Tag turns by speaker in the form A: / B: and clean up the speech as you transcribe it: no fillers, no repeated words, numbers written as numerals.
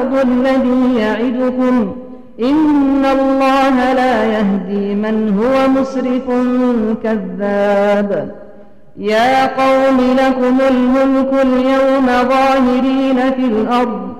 A: الوعد الذي يعدكم إن الله لا يهدي من هو مسرف كذاب يا قوم لكم الملك اليوم ظاهرين في الأرض